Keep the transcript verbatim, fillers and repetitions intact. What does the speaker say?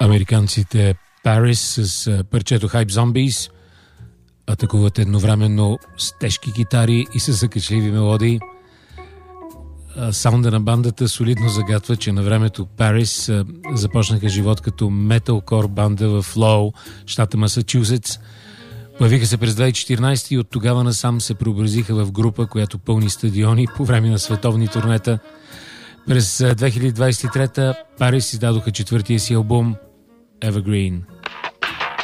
Американците Paris с парчето Hype Zombies атакуват едновременно с тежки китари и с закачливи мелодии. Саунда на бандата солидно загатва, че на времето Paris започнаха живот като металкор банда в Лоу, щата Масачузетс. Появиха се през две хиляди и четиринадесета и от тогава насам се преобразиха в група, която пълни стадиони по време на световни турнета. През две хиляди двадесет и трета Paris издадоха четвъртия си албум Evergreen.